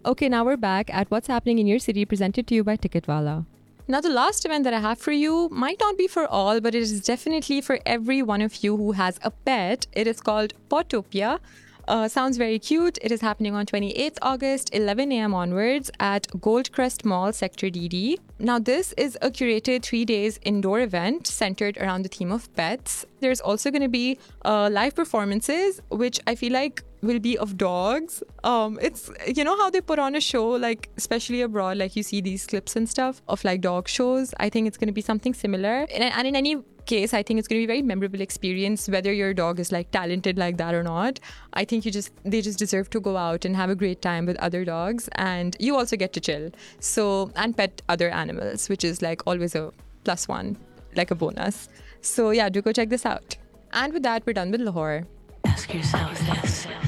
Okay, now we're back at What's Happening in Your City, presented to you by Ticketwala. Now, the last event that I have for you might not be for all, but it is definitely for every one of you who has a pet. It is called Potopia. Sounds very cute. It is happening on 28th August, 11 a.m. onwards at Goldcrest Mall, Sector DD. Now, this is a curated 3 days indoor event centered around the theme of pets. There's also going to be live performances, which I feel like will be of dogs. It's, you know how they put on a show, like especially abroad, like you see these clips and stuff of like dog shows. I think it's going to be something similar. And in any case, I think it's going to be a very memorable experience, whether your dog is like talented like that or not. I think they just deserve to go out and have a great time with other dogs, and you also get to chill. So, and pet other animals, which is like always a plus one, like a bonus. So yeah, do go check this out. And with that, we're done with Lahore. Ask yourself this.